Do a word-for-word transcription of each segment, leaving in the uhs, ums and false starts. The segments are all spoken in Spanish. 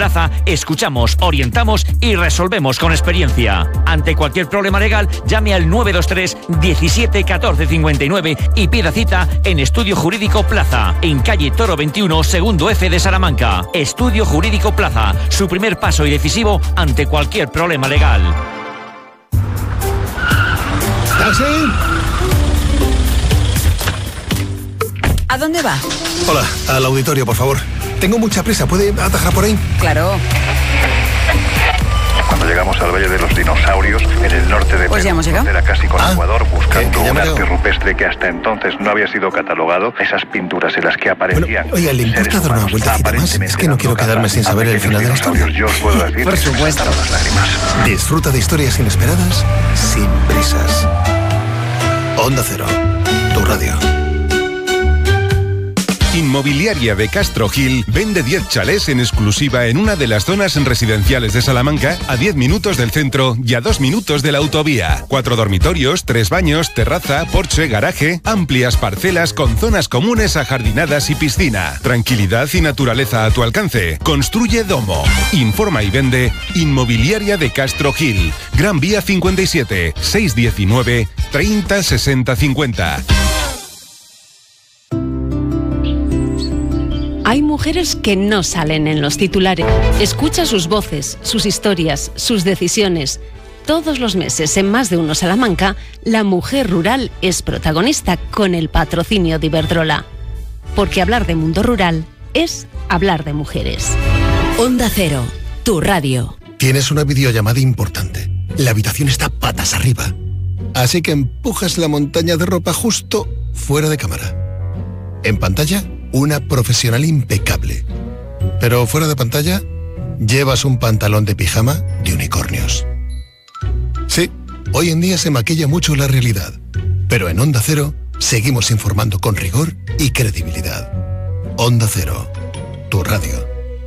Plaza, escuchamos, orientamos y resolvemos con experiencia. Ante cualquier problema legal, llame al nueve dos tres diecisiete catorce cincuenta y nueve y pida cita en Estudio Jurídico Plaza, en calle Toro veintiuno, segundo F de Salamanca. Estudio Jurídico Plaza, su primer paso y decisivo ante cualquier problema legal. ¿Taxi? ¿A dónde va? Hola, al auditorio, por favor. Tengo mucha prisa, ¿puede atajar por ahí? Claro. Cuando llegamos al Valle de los Dinosaurios, en el norte de pues Perú, frontera casi con ah, Ecuador, buscando que, que un arte veo. rupestre que hasta entonces no había sido catalogado, esas pinturas en las que aparecían... Bueno, oiga, ¿le importa dar una vueltecita más? Es que no quiero quedarme sin saber el final de la historia. Yo os puedo decir por supuesto. las lágrimas. Disfruta de historias inesperadas, sin prisas. Onda Cero, tu radio. Inmobiliaria de Castro Gil vende diez chalés en exclusiva en una de las zonas residenciales de Salamanca, a diez minutos del centro y a dos minutos de la autovía. Cuatro dormitorios, tres baños, terraza, porche, garaje, amplias parcelas con zonas comunes ajardinadas y piscina. Tranquilidad y naturaleza a tu alcance. Construye Domo. Informa y vende Inmobiliaria de Castro Gil. Gran Vía cincuenta y siete, seiscientos diecinueve, treinta sesenta cincuenta. Hay mujeres que no salen en los titulares. Escucha sus voces, sus historias, sus decisiones. Todos los meses, en Más de Uno Salamanca, la mujer rural es protagonista con el patrocinio de Iberdrola. Porque hablar de mundo rural es hablar de mujeres. Onda Cero, tu radio. Tienes una videollamada importante. La habitación está patas arriba. Así que empujas la montaña de ropa justo fuera de cámara. En pantalla, una profesional impecable. Pero fuera de pantalla, llevas un pantalón de pijama de unicornios. Sí, hoy en día se maquilla mucho la realidad. Pero en Onda Cero, seguimos informando con rigor y credibilidad. Onda Cero, tu radio.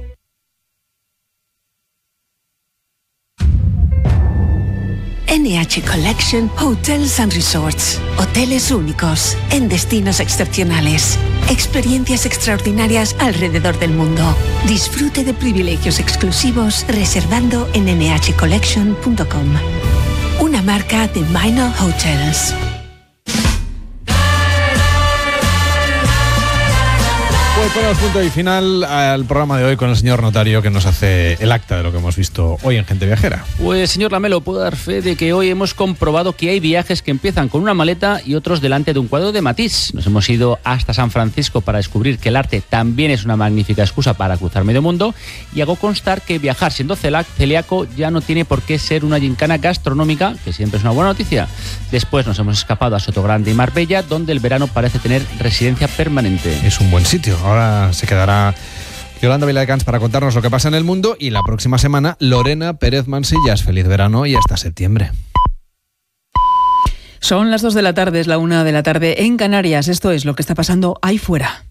N H Collection Hotels and Resorts. Hoteles únicos, en destinos excepcionales. Experiencias extraordinarias alrededor del mundo. Disfrute de privilegios exclusivos reservando en ene hache collection punto com. Una marca de Minor Hotels. Pues ponemos punto y final al programa de hoy con el señor notario que nos hace el acta de lo que hemos visto hoy en Gente Viajera. Pues señor Lamelo, puedo dar fe de que hoy hemos comprobado que hay viajes que empiezan con una maleta y otros delante de un cuadro de Matisse. Nos hemos ido hasta San Francisco para descubrir que el arte también es una magnífica excusa para cruzar medio mundo, y hago constar que viajar siendo celíaco ya no tiene por qué ser una gincana gastronómica, que siempre es una buena noticia. Después nos hemos escapado a Sotogrande y Marbella, donde el verano parece tener residencia permanente. Es un buen sitio. Ahora se quedará Yolanda Viladecans para contarnos lo que pasa en el mundo, y la próxima semana Lorena Pérez Mansillas. Feliz verano y hasta septiembre. Son las dos de la tarde, es la una de la tarde en Canarias. Esto es lo que está pasando ahí fuera.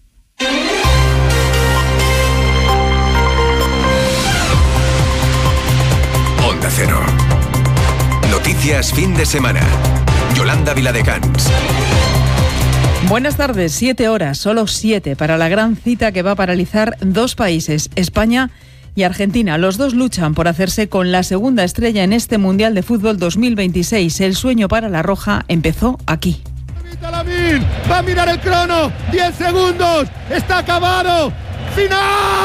Onda Cero. Noticias fin de semana. Yolanda Viladecans. Buenas tardes, siete horas, solo siete, para la gran cita que va a paralizar dos países, España y Argentina. Los dos luchan por hacerse con la segunda estrella en este Mundial de Fútbol dos mil veintiséis. El sueño para la Roja empezó aquí. Va a mirar el crono, diez segundos, está acabado. ¡Final!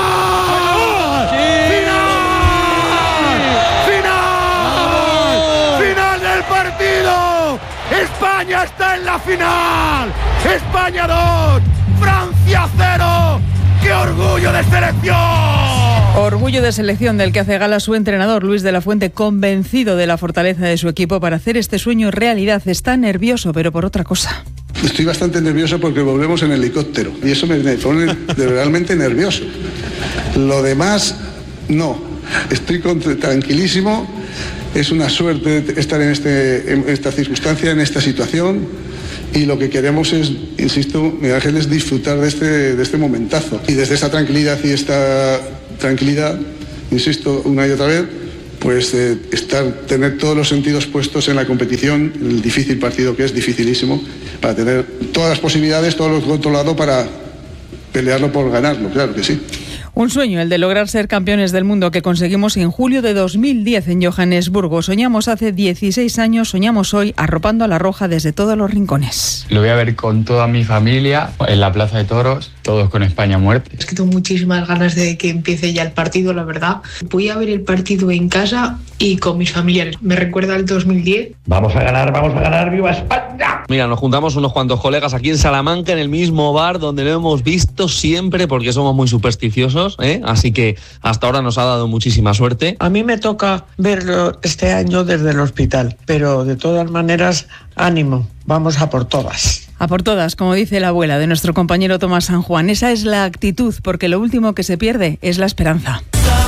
¡Sí! ¡Final! ¡Final! ¡Final del partido! ¡España está en la final! ¡España dos! ¡Francia cero! ¡Qué orgullo de selección! Orgullo de selección del que hace gala su entrenador Luis de la Fuente, convencido de la fortaleza de su equipo para hacer este sueño realidad. Está nervioso, pero por otra cosa. Estoy bastante nervioso porque volvemos en helicóptero y eso me, me pone realmente nervioso. Lo demás, no. Estoy con, tranquilísimo. Es una suerte estar en, este, en esta circunstancia, en esta situación, y lo que queremos es, insisto, Miguel Ángel, es disfrutar de este, de este momentazo. Y desde esa tranquilidad y esta tranquilidad, insisto, una y otra vez, pues eh, estar, tener todos los sentidos puestos en la competición, en el difícil partido que es, dificilísimo, para tener todas las posibilidades, todo lo controlado para pelearlo por ganarlo, claro que sí. Un sueño, el de lograr ser campeones del mundo, que conseguimos en julio de dos mil diez en Johannesburgo. Soñamos hace dieciséis años, soñamos hoy, arropando a la Roja desde todos los rincones. Lo voy a ver con toda mi familia en la Plaza de Toros, todos con España a muerte. Es que tengo muchísimas ganas de que empiece ya el partido, la verdad. Voy a ver el partido en casa y con mis familiares. Me recuerda al dos mil diez. Vamos a ganar, vamos a ganar, ¡viva España! Mira, nos juntamos unos cuantos colegas aquí en Salamanca, en el mismo bar donde lo hemos visto siempre, porque somos muy supersticiosos, ¿eh? Así que hasta ahora nos ha dado muchísima suerte. A mí me toca verlo este año desde el hospital, pero de todas maneras, ánimo, vamos a por todas. A por todas, como dice la abuela de nuestro compañero Tomás San Juan. Esa es la actitud, porque lo último que se pierde es la esperanza.